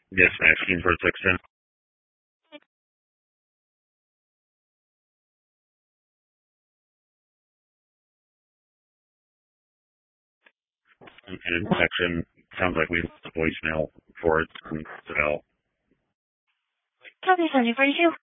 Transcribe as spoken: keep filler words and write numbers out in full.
Yes, asking for a text in. And action sounds like we left a voicemail for it. So Copy seventy forty-two.